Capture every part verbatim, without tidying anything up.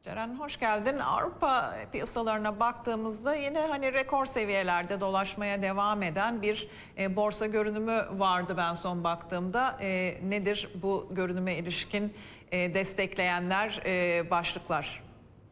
Ceren hoş geldin. Avrupa piyasalarına baktığımızda yine hani rekor seviyelerde dolaşmaya devam eden bir e, borsa görünümü vardı ben son baktığımda. E, nedir bu görünüme ilişkin e, destekleyenler, e, başlıklar?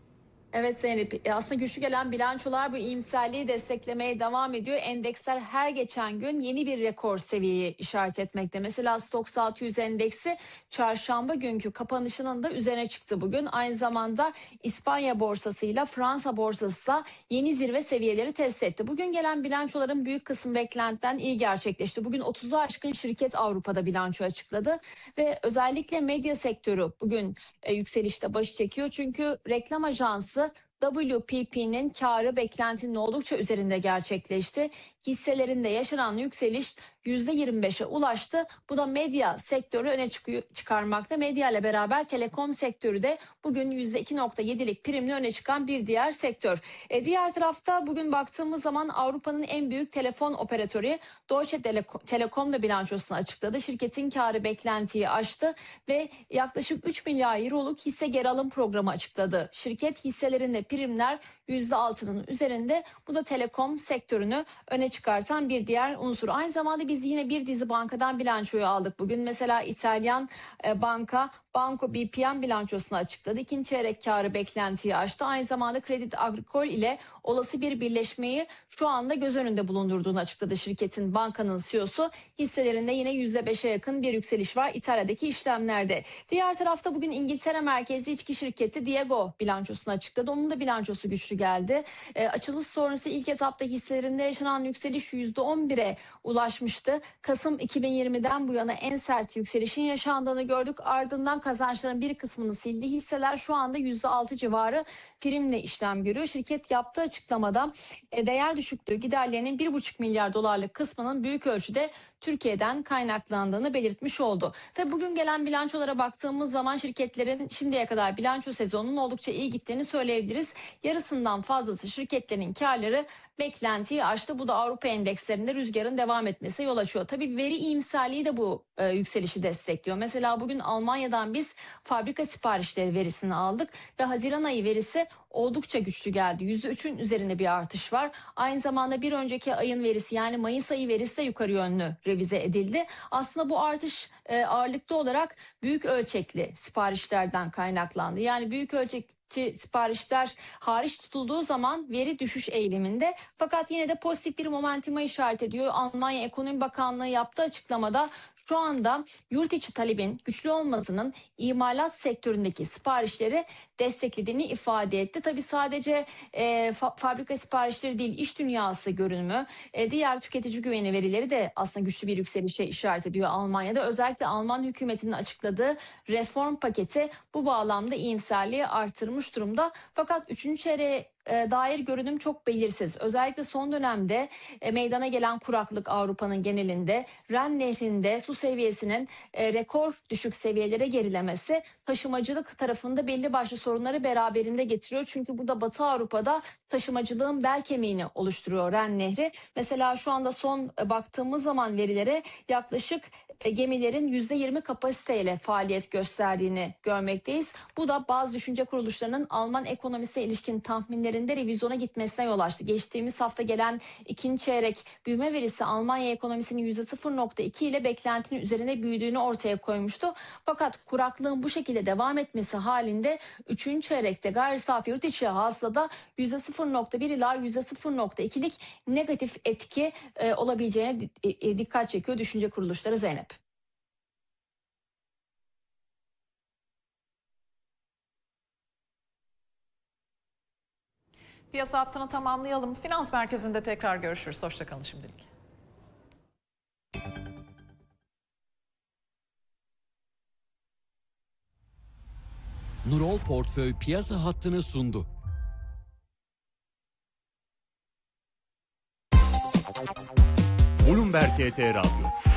Evet Zeynep, e, aslında güçlü gelen bilançolar bu iyimserliği desteklemeye devam ediyor. Endeksler her geçen gün yeni bir rekor seviyeyi işaret etmekte. Mesela Stoxx altı yüz endeksi çarşamba günkü kapanışının da üzerine çıktı bugün. Aynı zamanda İspanya borsasıyla Fransa borsası da yeni zirve seviyeleri test etti. Bugün gelen bilançoların büyük kısmı beklentiden iyi gerçekleşti. Bugün otuza aşkın şirket Avrupa'da bilanço açıkladı ve özellikle medya sektörü bugün e, yükselişte başı çekiyor. Çünkü reklam ajansı W P P'nin karı beklentinin oldukça üzerinde gerçekleşti. Hisselerinde yaşanan yükseliş yüzde yirmi beşe ulaştı. Bu da medya sektörü öne çıkıyor, çıkarmakta. Medya ile beraber telekom sektörü de bugün yüzde iki nokta yedilik primle öne çıkan bir diğer sektör. E, diğer tarafta bugün baktığımız zaman Avrupa'nın en büyük telefon operatörü Deutsche Telekom da bilançosunu açıkladı. Şirketin karı beklentiyi aştı ve yaklaşık üç milyar euroluk hisse geri alım programı açıkladı. Şirket hisselerinde primler yüzde altının üzerinde. Bu da telekom sektörünü öne çıkartan bir diğer unsur. Aynı zamanda biz yine bir dizi bankadan bilançoyu aldık bugün. Mesela İtalyan e, banka Banco B P M bilançosunu açıkladı. İkinci çeyrek karı beklentiyi aştı. Aynı zamanda Crédit Agricole ile olası bir birleşmeyi şu anda göz önünde bulundurduğunu açıkladı şirketin, bankanın C E O'su. Hisselerinde yine yüzde beşe yakın bir yükseliş var İtalya'daki işlemlerde. Diğer tarafta bugün İngiltere merkezli içki şirketi Diageo bilançosunu açıkladı. Onun da bilançosu güçlü geldi. E, açılış sonrası ilk etapta hisselerinde yaşanan yükseliş yüzde on bire ulaşmıştı. Kasım iki bin yirmiden bu yana en sert yükselişin yaşandığını gördük. Ardından kazançların bir kısmını sildi. Hisseler şu anda yüzde altı civarı primle işlem görüyor. Şirket yaptığı açıklamada e, değer düşüklüğü giderlerinin bir buçuk milyar dolarlık kısmının büyük ölçüde Türkiye'den kaynaklandığını belirtmiş oldu. Tabii bugün gelen bilançolara baktığımız zaman şirketlerin şimdiye kadar bilanço sezonunun oldukça iyi gittiğini söyleyebiliriz. Yarısından fazlası şirketlerin karları beklentiyi aştı. Bu da Avrupa endekslerinde rüzgarın devam etmesi yol açıyor. Tabii veri iyimserliği de bu e, yükselişi destekliyor. Mesela bugün Almanya'dan biz fabrika siparişleri verisini aldık ve Haziran ayı verisi oldukça güçlü geldi. yüzde üçün üzerinde bir artış var. Aynı zamanda bir önceki ayın verisi, yani Mayıs ayı verisi de yukarı yönlü revize edildi. Aslında bu artış e, ağırlıklı olarak büyük ölçekli siparişlerden kaynaklandı. Yani büyük ölçekli siparişler hariç tutulduğu zaman veri düşüş eğiliminde, fakat yine de pozitif bir momentuma işaret ediyor. Almanya Ekonomi Bakanlığı yaptığı açıklamada şu anda yurt içi talebin güçlü olmasının imalat sektöründeki siparişleri desteklediğini ifade etti. Tabii sadece e, fa- fabrika siparişleri değil, iş dünyası görünümü, e, diğer tüketici güveni verileri de aslında güçlü bir yükselişe işaret ediyor Almanya'da. Özellikle Alman hükümetinin açıkladığı reform paketi bu bağlamda iyimserliği artırmış durumda. Fakat üçüncü çeyreğe e, dair görünüm çok belirsiz. Özellikle son dönemde e, meydana gelen kuraklık Avrupa'nın genelinde, Ren Nehri'nde su seviyesinin e, rekor düşük seviyelere gerilemesi taşımacılık tarafında belli başlı sorunları beraberinde getiriyor. Çünkü burada Batı Avrupa'da taşımacılığın bel kemiğini oluşturuyor Ren Nehri. Mesela şu anda son e, baktığımız zaman verilere yaklaşık e, gemilerin yüzde yirmi kapasiteyle faaliyet gösterdiğini görmekteyiz. Bu da bazı düşünce kuruluşlarının Alman ekonomisine ilişkin tahminlerinde revizyona gitmesine yol açtı. Geçtiğimiz hafta gelen ikinci çeyrek büyüme verisi Almanya ekonomisinin yüzde sıfır nokta iki ile beklentinin üzerine büyüdüğünü ortaya koymuştu. Fakat kuraklığın bu şekilde devam etmesi halinde üçüncü çeyrekte gayri safi yurt içi hasılada yüzde sıfır nokta bir ila yüzde sıfır nokta ikilik negatif etki e, olabileceğine e, dikkat çekiyor düşünce kuruluşları Zeynep. Piyasa hattını tamamlayalım. Finans merkezinde tekrar görüşürüz. Hoşça kalın şimdilik. Nurol Portföy piyasa hattını sundu. Bloomberg T T Radyo.